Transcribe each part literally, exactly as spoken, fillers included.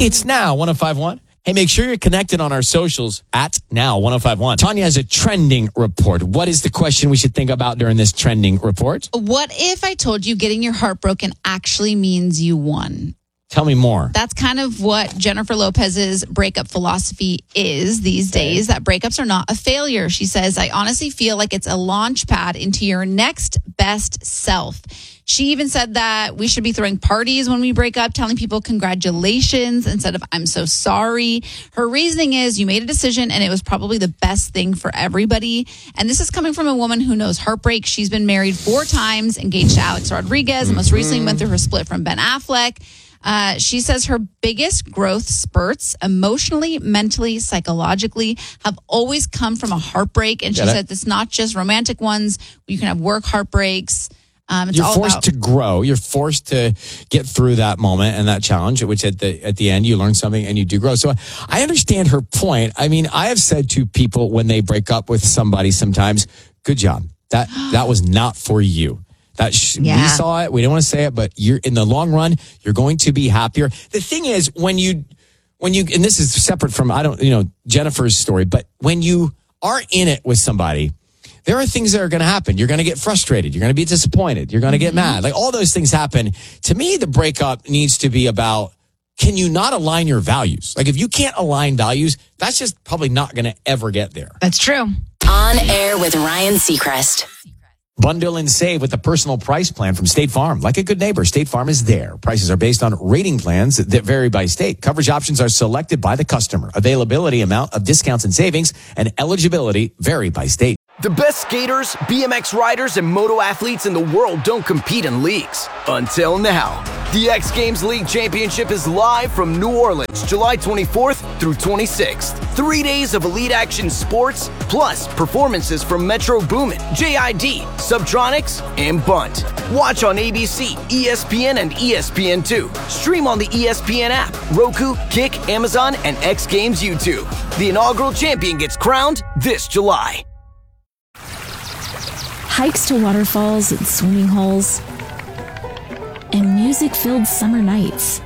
It's Now one oh five point one. Hey, make sure you're connected on our socials at Now one oh five point one. Tanya has a trending report. What is the question we should think about during this trending report? What if I told you getting your heart broken actually means you won? Tell me more. That's kind of what Jennifer Lopez's breakup philosophy is these days, that breakups are not a failure. She says, I honestly feel like it's a launch pad into your next best self. She even said that we should be throwing parties when we break up, telling people congratulations instead of I'm so sorry. Her reasoning is you made a decision and it was probably the best thing for everybody. And this is coming from a woman who knows heartbreak. She's been married four times, engaged to Alex Rodriguez, and most recently went through her split from Ben Affleck. Uh, she says her biggest growth spurts emotionally, mentally, psychologically have always come from a heartbreak. And she Get it? said it's not just romantic ones. You can have work heartbreaks. Um, it's You're all forced about- to grow. You're forced to get through that moment and that challenge, which at the at the end you learn something and you do grow. So I understand her point. I mean, I have said to people when they break up with somebody sometimes, good job. That that was not for you. That sh- Yeah. we saw it. We don't want to say it, but you're in the long run, you're going to be happier. The thing is, when you when you and this is separate from I don't you know Jennifer's story, but when you are in it with somebody, there are things that are going to happen. You're going to get frustrated. You're going to be disappointed. You're going to get mad. Like all those things happen. To me, the breakup needs to be about, can you not align your values? Like if you can't align values, that's just probably not going to ever get there. That's true. On Air with Ryan Seacrest. Bundle and save with the personal price plan from State Farm. Like a good neighbor, State Farm is there. Prices are based on rating plans that vary by state. Coverage options are selected by the customer. Availability, amount of discounts and savings, and eligibility vary by state. The best skaters, B M X riders, and moto athletes in the world don't compete in leagues. Until now. The X Games League Championship is live from New Orleans, July twenty-fourth through twenty-sixth. Three days of elite action sports, plus performances from Metro Boomin, J I D, Subtronics, and Bunt. Watch on A B C, E S P N, and E S P N two. Stream on the E S P N app, Roku, Kick, Amazon, and X Games YouTube. The inaugural champion gets crowned this July. Hikes to waterfalls and swimming holes, and music-filled summer nights.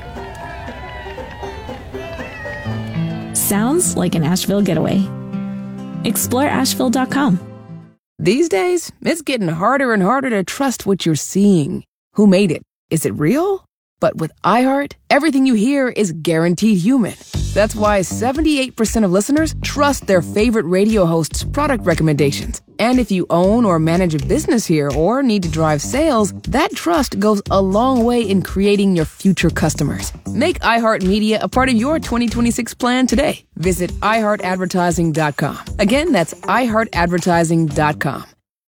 Sounds like an Asheville getaway. Explore Asheville dot com. These days, it's getting harder and harder to trust what you're seeing. Who made it? Is it real? But with iHeart, everything you hear is guaranteed human. That's why seventy-eight percent of listeners trust their favorite radio host's product recommendations. And if you own or manage a business here or need to drive sales, that trust goes a long way in creating your future customers. Make iHeartMedia a part of your twenty twenty-six plan today. Visit i heart advertising dot com. Again, that's i heart advertising dot com.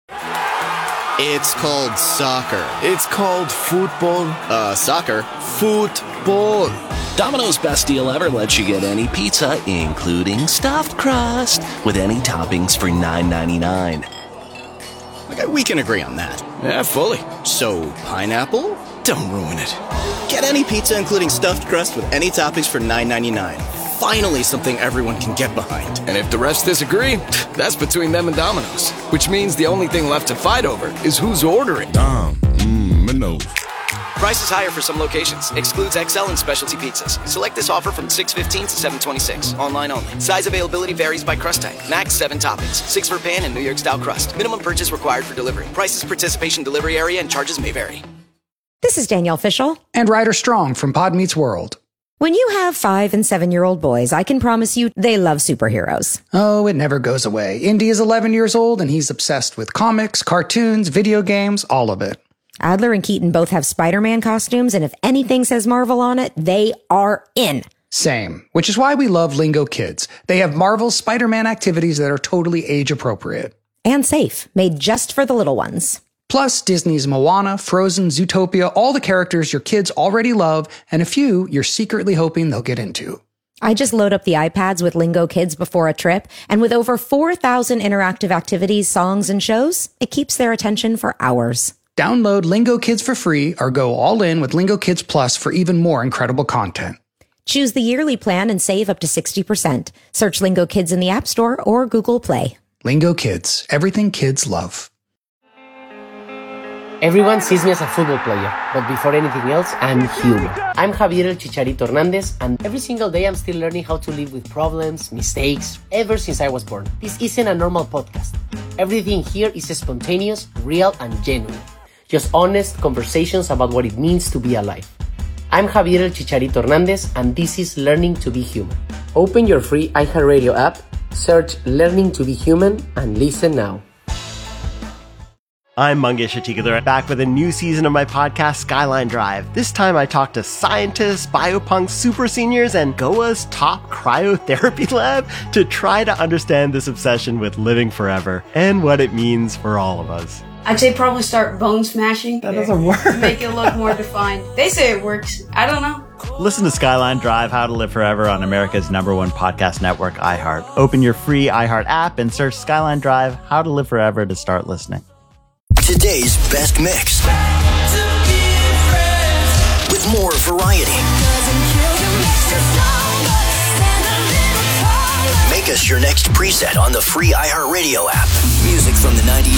It's called soccer. It's called football. Uh, soccer. Football. Domino's best deal ever lets you get any pizza, including stuffed crust, with any toppings for nine ninety-nine. Okay, we can agree on that. Yeah, fully. So, pineapple? Don't ruin it. Get any pizza, including stuffed crust, with any toppings for nine ninety-nine. Finally, something everyone can get behind. And if the rest disagree, that's between them and Domino's. Which means the only thing left to fight over is who's ordering. Dom, mmm, no. Price is higher for some locations. Excludes X L and specialty pizzas. Select this offer from six fifteen to seven twenty-six. Online only. Size availability varies by crust type. Max seven toppings. Six for pan and New York style crust. Minimum purchase required for delivery. Prices, participation, delivery area, and charges may vary. This is Danielle Fishel. And Ryder Strong from Pod Meets World. When you have five and seven-year-old boys, I can promise you they love superheroes. Oh, it never goes away. Indy is eleven years old, and he's obsessed with comics, cartoons, video games, all of it. Adler and Keaton both have Spider-Man costumes, and if anything says Marvel on it, they are in. Same, which is why we love Lingo Kids. They have Marvel's Spider-Man activities that are totally age-appropriate. And safe, made just for the little ones. Plus, Disney's Moana, Frozen, Zootopia, all the characters your kids already love, and a few you're secretly hoping they'll get into. I just load up the iPads with Lingo Kids before a trip, and with over four thousand interactive activities, songs, and shows, it keeps their attention for hours. Download Lingo Kids for free or go all in with Lingo Kids Plus for even more incredible content. Choose the yearly plan and save up to sixty percent. Search Lingo Kids in the App Store or Google Play. Lingo Kids, everything kids love. Everyone sees me as a football player, but before anything else, I'm human. I'm Javier El Chicharito Hernandez, and every single day I'm still learning how to live with problems, mistakes, ever since I was born. This isn't a normal podcast. Everything here is spontaneous, real, and genuine. Just honest conversations about what it means to be alive. I'm Javier El Chicharito Hernandez, and this is Learning to be Human. Open your free iHeartRadio app, search Learning to be Human, and listen now. I'm Mangesh Atikadar, back with a new season of my podcast, Skyline Drive. This time I talk to scientists, biopunks, super seniors, and Goa's top cryotherapy lab to try to understand this obsession with living forever and what it means for all of us. I'd say probably start bone smashing. That doesn't work. To make it look more defined. They say it works. I don't know. Listen to Skyline Drive, How to Live Forever on America's number one podcast network, iHeart. Open your free iHeart app and search Skyline Drive, How to Live Forever to start listening. Today's best mix. With more variety. Make us your next preset on the free iHeartRadio app. Music from the nineties.